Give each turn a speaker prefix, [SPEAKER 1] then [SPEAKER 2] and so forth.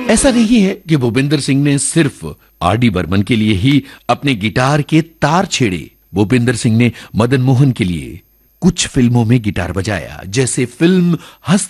[SPEAKER 1] ऐसा नहीं है कि भूपिंदर सिंह ने सिर्फ आर.डी. बर्मन के लिए ही अपने गिटार के तार छेड़े। भूपिंदर सिंह ने मदन मोहन के लिए कुछ फिल्मों में गिटार बजाया, जैसे फिल्म हस्त